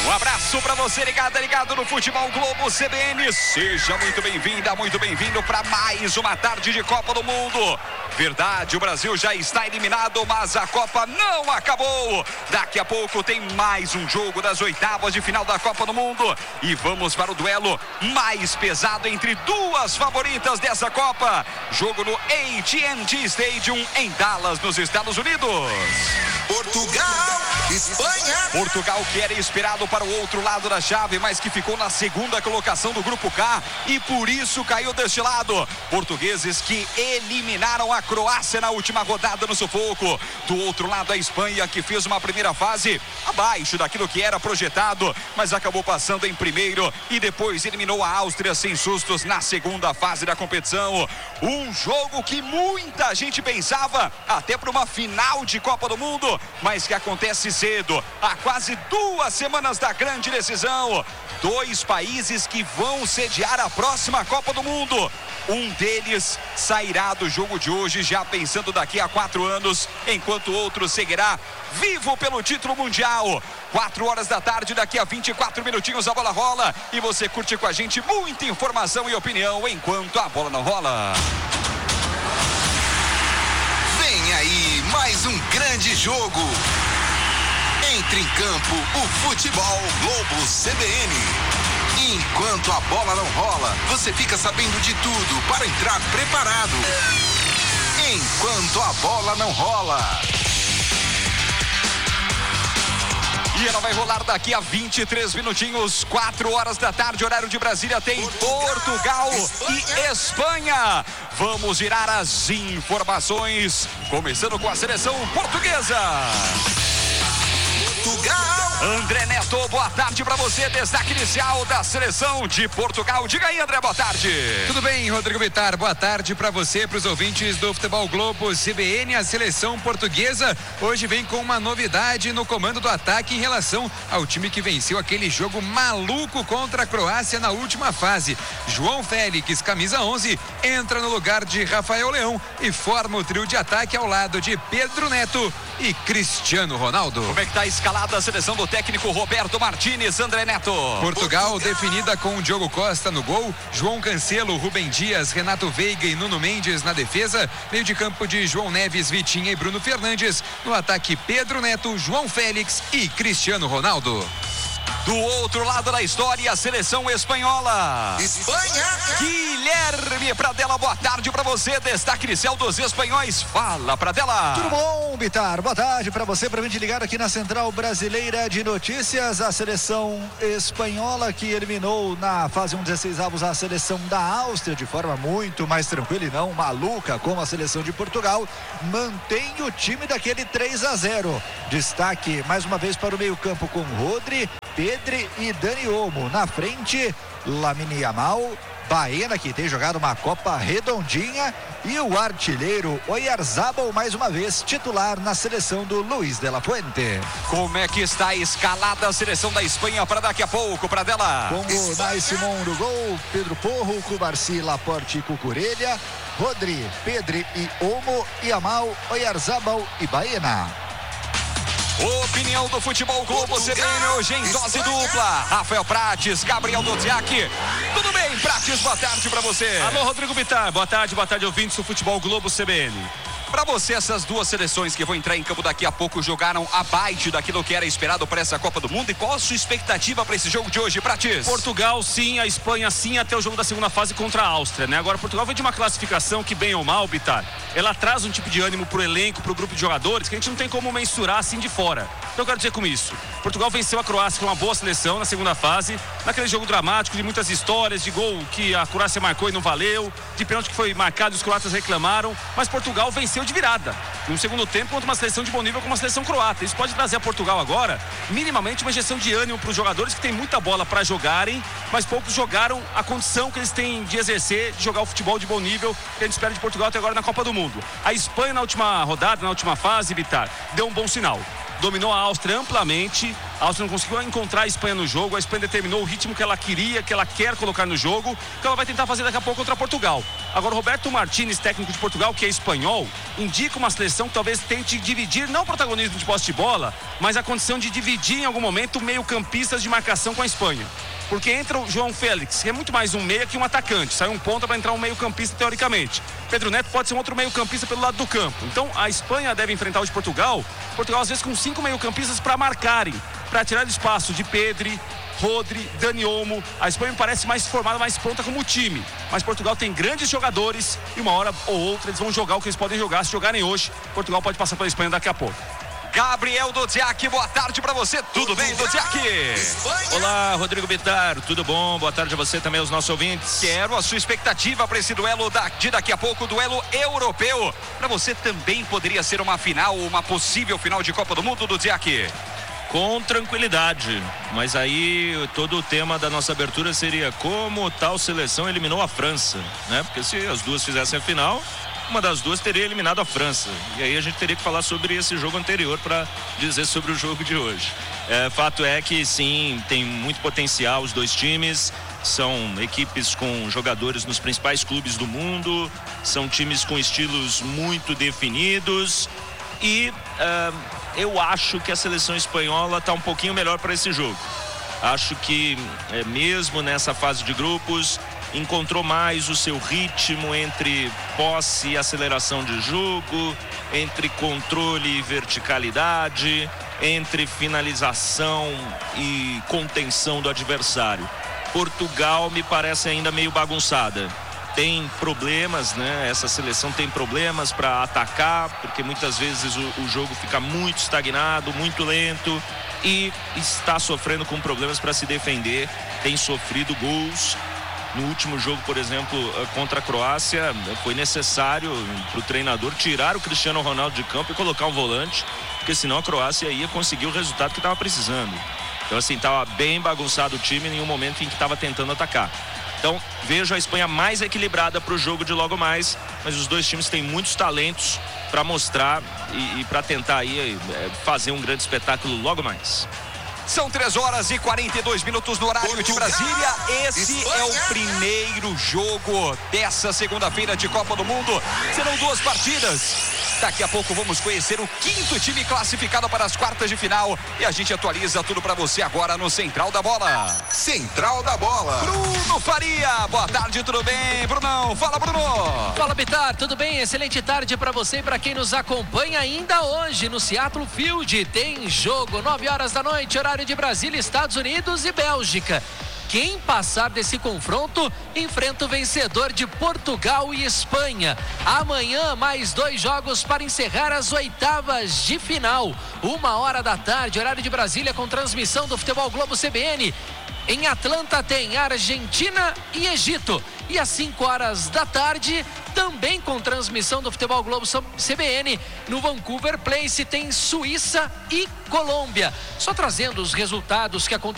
Um abraço para você ligado no Futebol Globo CBN. Seja muito bem-vinda, muito bem-vindo para mais uma tarde de Copa do Mundo. Verdade, o Brasil já está eliminado, mas a Copa não acabou. Daqui a pouco tem mais um jogo das oitavas de final da Copa do Mundo. E vamos para o duelo mais pesado entre duas favoritas dessa Copa. Jogo no AT&T Stadium em Dallas, nos Estados Unidos. Portugal, Espanha. Portugal que era esperado para o outro lado da chave, mas que ficou na segunda colocação do Grupo K e por isso caiu deste lado. Portugueses que eliminaram a Croácia na última rodada no sufoco. Do outro lado a Espanha, que fez uma primeira fase abaixo daquilo que era projetado, mas acabou passando em primeiro e depois eliminou a Áustria sem sustos na segunda fase da competição. Um jogo que muita gente pensava até para uma final de Copa do Mundo, mas que acontece cedo, há quase 2 semanas da grande decisão. 2 países que vão sediar a próxima Copa do Mundo. Um deles sairá do jogo de hoje já pensando daqui a 4 anos, enquanto o outro seguirá vivo pelo título mundial. 4 horas da tarde, daqui a 24 minutinhos a bola rola e você curte com a gente muita informação e opinião enquanto a bola não rola. Vem aí mais um grande jogo. Entre em campo o Futebol Globo CBN. Enquanto a bola não rola, você fica sabendo de tudo para entrar preparado. Enquanto a bola não rola. E ela vai rolar daqui a 23 minutinhos, 4 horas da tarde, horário de Brasília, tem Portugal e Espanha. Vamos girar as informações, começando com a seleção portuguesa. Portugal. André Neto, boa tarde para você, destaque inicial da seleção de Portugal. Diga aí, André, boa tarde. Tudo bem, Rodrigo Bittar, boa tarde para você, para os ouvintes do Futebol Globo CBN. A seleção portuguesa hoje vem com uma novidade no comando do ataque em relação ao time que venceu aquele jogo maluco contra a Croácia na última fase. João Félix, camisa 11, entra no lugar de Rafael Leão e forma o trio de ataque ao lado de Pedro Neto e Cristiano Ronaldo. Como é que tá escalada a seleção do técnico Roberto Martínez, André Neto? Portugal definida com Diogo Costa no gol, João Cancelo, Rubem Dias, Renato Veiga e Nuno Mendes na defesa, meio de campo de João Neves, Vitinha e Bruno Fernandes, no ataque Pedro Neto, João Félix e Cristiano Ronaldo. Do outro lado da história, a seleção espanhola. Espanha. Guilherme Pradella, boa tarde para você. Destaque inicial dos espanhóis. Fala, Pradella. Tudo bom, Bittar? Boa tarde para você, para mim te ligar aqui na Central Brasileira de Notícias. A seleção espanhola que eliminou na fase 1/16avos a seleção da Áustria de forma muito mais tranquila e não maluca como a seleção de Portugal, mantém o time daquele 3-0. Destaque mais uma vez para o meio-campo com Rodri, Pedri e Dani Olmo. Na frente, Lamine Yamal, Baena, que tem jogado uma Copa redondinha, e o artilheiro Oyarzabal, mais uma vez titular na seleção do Luis de la Fuente. Como é que está escalada a seleção da Espanha para daqui a pouco, Pradella? Com o Nai Simon no gol, Pedro Porro, Cubarci, Laporte e Cucurella, Rodri, Pedri e Olmo, Yamal, Oyarzabal e Baena. Opinião do Futebol Globo CBN hoje em dose dupla. Rafael Prates, Gabriel Doziak. Tudo bem, Prates? Boa tarde pra você. Alô, Rodrigo Bittar. Boa tarde, ouvintes do Futebol Globo CBN. Pra você, essas duas seleções que vão entrar em campo daqui a pouco jogaram abaixo daquilo que era esperado para essa Copa do Mundo. E qual a sua expectativa para esse jogo de hoje, Prates? Portugal sim, a Espanha sim, até o jogo da segunda fase contra a Áustria, né? Agora, Portugal vem de uma classificação que, bem ou mal, Bittar, ela traz um tipo de ânimo pro elenco, pro grupo de jogadores, que a gente não tem como mensurar assim de fora. Então eu quero dizer com isso, Portugal venceu a Croácia, que é uma boa seleção na segunda fase, naquele jogo dramático de muitas histórias, de gol que a Croácia marcou e não valeu, de pênalti que foi marcado e os croatas reclamaram, mas Portugal venceu de virada. No segundo tempo, contra uma seleção de bom nível como uma seleção croata. Isso pode trazer a Portugal agora, minimamente, uma injeção de ânimo para os jogadores que têm muita bola para jogarem, mas poucos jogaram a condição que eles têm de exercer, de jogar o futebol de bom nível que a gente espera de Portugal até agora na Copa do Mundo. A Espanha, na última rodada, na última fase, Bittar, deu um bom sinal. Dominou a Áustria amplamente, A Áustria não conseguiu encontrar a Espanha no jogo. A Espanha determinou o ritmo que ela queria, que ela quer colocar no jogo, que ela vai tentar fazer daqui a pouco contra Portugal. Agora, Roberto Martínez, técnico de Portugal, que é espanhol, indica uma seleção que talvez tente dividir, não o protagonismo de posse de bola, mas a condição de dividir em algum momento meio-campistas de marcação com a Espanha. Porque entra o João Félix, que é muito mais um meia que um atacante. Sai um ponta para entrar um meio-campista, teoricamente. Pedro Neto pode ser um outro meio-campista pelo lado do campo. Então, a Espanha deve enfrentar hoje Portugal. Portugal, às vezes, com 5 meio-campistas para marcarem, para tirar espaço de Pedri, Rodri, Dani Olmo. A Espanha me parece mais formada, mais pronta como time. Mas Portugal tem grandes jogadores e uma hora ou outra eles vão jogar o que eles podem jogar. Se jogarem hoje, Portugal pode passar pela Espanha daqui a pouco. Gabriel Dodziak, boa tarde pra você. Tudo bem, Dodziak? Olá, Rodrigo Bittar, tudo bom? Boa tarde a você também, aos nossos ouvintes. Quero a sua expectativa para esse duelo de daqui a pouco, duelo europeu. Para você também poderia ser uma final, uma possível final de Copa do Mundo, Dodziak? Com tranquilidade, mas aí todo o tema da nossa abertura seria como tal seleção eliminou a França, né? Porque se as duas fizessem a final, uma das duas teria eliminado a França. E aí a gente teria que falar sobre esse jogo anterior para dizer sobre o jogo de hoje. Fato é que sim, tem muito potencial os dois times. São equipes com jogadores nos principais clubes do mundo. São times com estilos muito definidos. E eu acho que a seleção espanhola está um pouquinho melhor para esse jogo. Acho que mesmo nessa fase de grupos encontrou mais o seu ritmo entre posse e aceleração de jogo, entre controle e verticalidade, entre finalização e contenção do adversário. Portugal me parece ainda meio bagunçada. Tem problemas, né? Essa seleção tem problemas para atacar, porque muitas vezes o jogo fica muito estagnado, muito lento, e está sofrendo com problemas para se defender. Tem sofrido gols. No último jogo, por exemplo, contra a Croácia, foi necessário para o treinador tirar o Cristiano Ronaldo de campo e colocar um volante, porque senão a Croácia ia conseguir o resultado que estava precisando. Então, assim, estava bem bagunçado o time em um momento em que estava tentando atacar. Então, vejo a Espanha mais equilibrada para o jogo de logo mais, mas os dois times têm muitos talentos para mostrar e para tentar aí fazer um grande espetáculo logo mais. São 3h42 no horário de Brasília. Esse é o primeiro jogo dessa segunda-feira de Copa do Mundo. Serão 2 partidas. Daqui a pouco vamos conhecer o 5º time classificado para as quartas de final. E a gente atualiza tudo para você agora no Central da Bola. Central da Bola. Bruno Faria, boa tarde, tudo bem? Brunão, fala, Bruno. Fala, Bittar, tudo bem? Excelente tarde para você e para quem nos acompanha ainda hoje no Seattle Field. Tem jogo, 9 horas da noite, horário de Brasília, Estados Unidos e Bélgica. Quem passar desse confronto enfrenta o vencedor de Portugal e Espanha. Amanhã, mais 2 jogos para encerrar as oitavas de final. 1h da tarde, horário de Brasília, com transmissão do Futebol Globo CBN. Em Atlanta tem Argentina e Egito. E às 5h da tarde, também com transmissão do Futebol Globo CBN, no Vancouver Place tem Suíça e Colômbia. Só trazendo os resultados que aconteceram